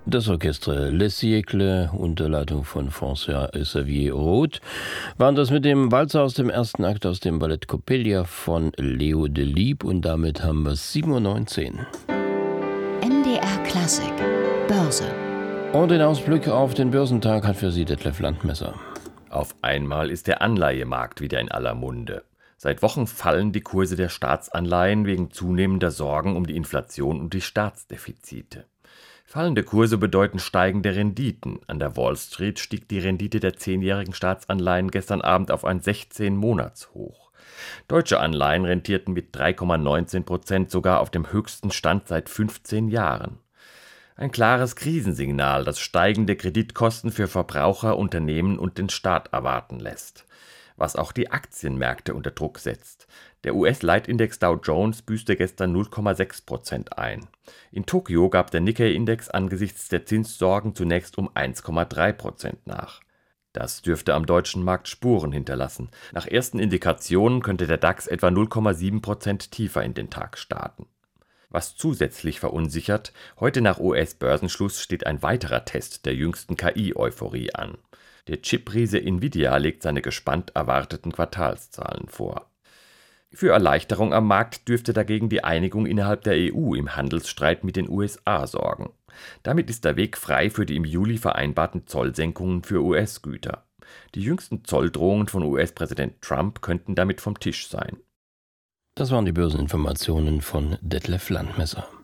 Das Orchestre Les Siècles unter Leitung von François-Xavier Roth waren das mit dem Walzer aus dem ersten Akt aus dem Ballett Coppelia von Leo Delibes und damit haben wir 7:19 Uhr. NDR Klassik Börse. Und den Ausblick auf den Börsentag hat für Sie Detlef Landmesser. Auf einmal ist der Anleihemarkt wieder in aller Munde. Seit Wochen fallen die Kurse der Staatsanleihen wegen zunehmender Sorgen um die Inflation und die Staatsdefizite. Fallende Kurse bedeuten steigende Renditen. An der Wall Street stieg die Rendite der 10-jährigen Staatsanleihen gestern Abend auf ein 16-Monats-Hoch. Deutsche Anleihen rentierten mit 3,19% sogar auf dem höchsten Stand seit 15 Jahren. Ein klares Krisensignal, das steigende Kreditkosten für Verbraucher, Unternehmen und den Staat erwarten lässt. Was auch die Aktienmärkte unter Druck setzt. Der US-Leitindex Dow Jones büßte gestern 0,6% ein. In Tokio gab der Nikkei-Index angesichts der Zinssorgen zunächst um 1,3% nach. Das dürfte am deutschen Markt Spuren hinterlassen. Nach ersten Indikationen könnte der DAX etwa 0,7% tiefer in den Tag starten. Was zusätzlich verunsichert, heute nach US-Börsenschluss steht ein weiterer Test der jüngsten KI-Euphorie an. Der Chip-Riese Nvidia legt seine gespannt erwarteten Quartalszahlen vor. Für Erleichterung am Markt dürfte dagegen die Einigung innerhalb der EU im Handelsstreit mit den USA sorgen. Damit ist der Weg frei für die im Juli vereinbarten Zollsenkungen für US-Güter. Die jüngsten Zolldrohungen von US-Präsident Trump könnten damit vom Tisch sein. Das waren die Börseninformationen von Detlef Landmesser.